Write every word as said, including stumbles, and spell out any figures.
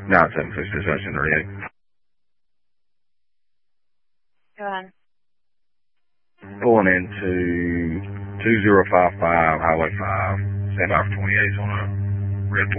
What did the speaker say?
nine seven six dispatch in thirty-eight. Go ahead. Pulling into two zero five five Highway five, stand by for twenty-eight on a red